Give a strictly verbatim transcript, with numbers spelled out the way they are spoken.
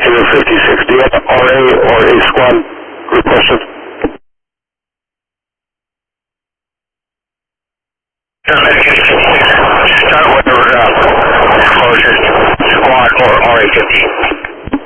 Kilo fifty-six, do you have R A or A squad requested? No, Medicaid fifty-six. Start with your uh, closest squad or R A fifty.